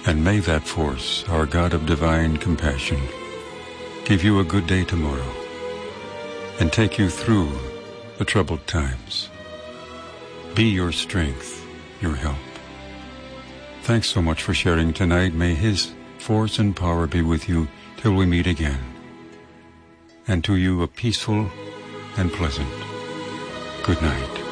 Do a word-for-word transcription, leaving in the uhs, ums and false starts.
And may that force, our God of divine compassion, give you a good day tomorrow and take you through the troubled times. Be your strength, your help. Thanks so much for sharing tonight. May His force and power be with you till we meet again. And to you a peaceful and pleasant good night.